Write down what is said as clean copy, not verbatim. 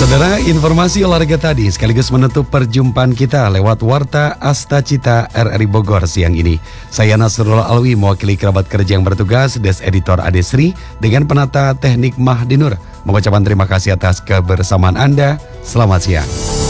Saudara, informasi olahraga tadi sekaligus menutup perjumpaan kita lewat Warta Asta Cita RRI Bogor siang ini. Saya Nasrul Alwi mewakili kerabat kerja yang bertugas, Des Editor Adesri dengan penata teknik Mahdinur. Mengucapkan terima kasih atas kebersamaan Anda. Selamat siang.